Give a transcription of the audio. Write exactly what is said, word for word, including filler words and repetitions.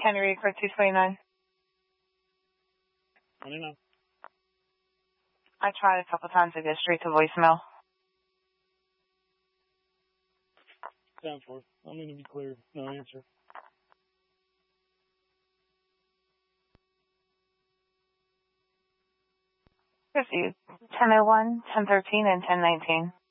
Henry for two twenty-nine. twenty-nine. I tried a couple times to go straight to voicemail. Sounds worth. I mean to be clear, no answer. Received ten oh one, ten thirteen, and ten nineteen.